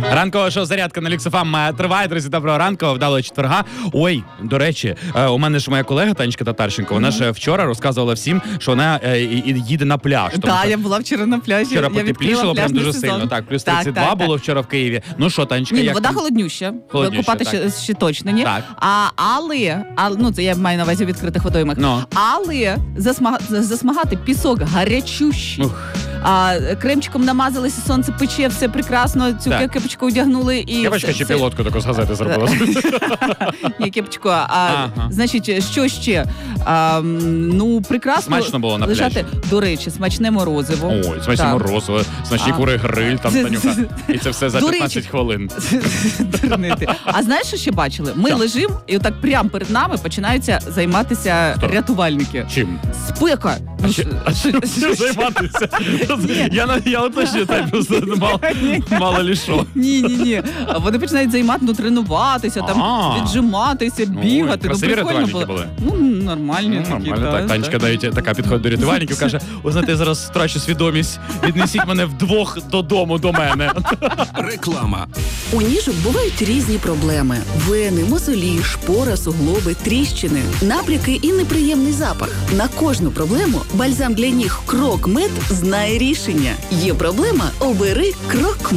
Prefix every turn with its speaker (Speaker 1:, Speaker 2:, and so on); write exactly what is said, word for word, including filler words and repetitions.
Speaker 1: Ранкова шоу «Зарядка» на Люкс еф ем триває, друзі, доброго ранку, вдалого четверга. Ой, до речі, у мене ж моя колега Танечка Татарченко, вона ж вчора розказувала всім, що вона е, і, їде на пляж.
Speaker 2: Так, да, я була вчора на пляжі.
Speaker 1: Вчора
Speaker 2: я
Speaker 1: потеплішало, прям дуже
Speaker 2: сезон.
Speaker 1: сильно. Так, плюс
Speaker 2: так,
Speaker 1: тридцять два
Speaker 2: так,
Speaker 1: було
Speaker 2: так.
Speaker 1: вчора в Києві. Ну що, Танечка,
Speaker 2: ні,
Speaker 1: як?
Speaker 2: Вода холоднюща,
Speaker 1: холоднюща
Speaker 2: купати ще, ще точно ні.
Speaker 1: Так.
Speaker 2: А, але, а, ну це я маю на увазі у відкритих водоймах,
Speaker 1: No.
Speaker 2: але засмага, засмагати пісок гарячущий.
Speaker 1: Ух.
Speaker 2: А, кремчиком намазалися, сонце пече, все прекрасно, цю
Speaker 1: Так.
Speaker 2: кепочку одягнули. І
Speaker 1: Кепочка
Speaker 2: все,
Speaker 1: чи
Speaker 2: все.
Speaker 1: пілотку таку з газети зробила?
Speaker 2: Ні, кепочку. А,
Speaker 1: Ага.
Speaker 2: Значить, що ще? А, ну, прекрасно
Speaker 1: Смачно було на пляжі.
Speaker 2: лежати. До речі, смачне морозиво.
Speaker 1: Ой, смачні
Speaker 2: Так.
Speaker 1: морозиво, смачні
Speaker 2: А.
Speaker 1: кури гриль, там, Танюха. І це все за
Speaker 2: До
Speaker 1: п'ятнадцять
Speaker 2: речі.
Speaker 1: хвилин.
Speaker 2: Дурнити. А знаєш, що ще бачили? Ми
Speaker 1: Що?
Speaker 2: лежимо, і отак прямо перед нами починаються займатися
Speaker 1: Хто?
Speaker 2: рятувальники.
Speaker 1: Чим?
Speaker 2: Спека.
Speaker 1: А
Speaker 2: Ну,
Speaker 1: ще-
Speaker 2: що-
Speaker 1: а ще чим займатися? Я на- Я уточнюю, так просто мало- мало лі що.
Speaker 2: Ні, ні, ні. Вони починають займати, ну, тренуватися, там,
Speaker 1: А.
Speaker 2: віджиматися, бігати. Ну,
Speaker 1: красиві
Speaker 2: прикольно
Speaker 1: рятувальники
Speaker 2: було.
Speaker 1: були?
Speaker 2: Ну, нормальні
Speaker 1: Ну,
Speaker 2: такі.
Speaker 1: нормально,
Speaker 2: та,
Speaker 1: так. Танечка
Speaker 2: та.
Speaker 1: навіть така підходить до рятувальників, каже: ви знаєте, я зараз втрачу свідомість, віднесіть мене вдвох додому до мене.
Speaker 3: Реклама.
Speaker 4: У ніжок бувають різні проблеми: вени, мозолі, шпора, суглоби, тріщини, набряки і неприємний запах. На кожну проблему бальзам для ніг Крок Мед знає рішення. Є проблема – обери Крок